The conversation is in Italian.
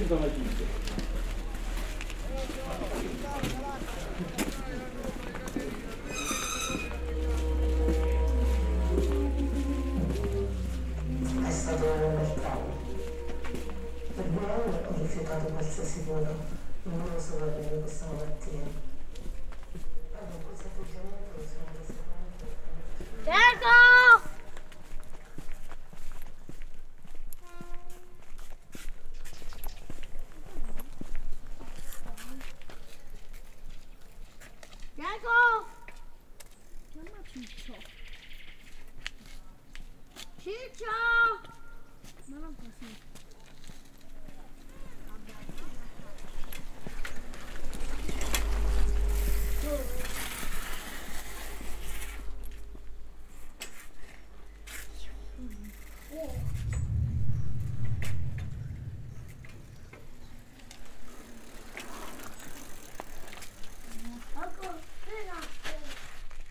stamattina. È stato un bel cavolo. Per 2 anni ho rifiutato qualsiasi voto, non volevo solo avere questa malattia. Poi con questo atteggiamento mi sono resa conto che... Diego! Diego! Chiama Ciccio. Ciccio! Ma non così.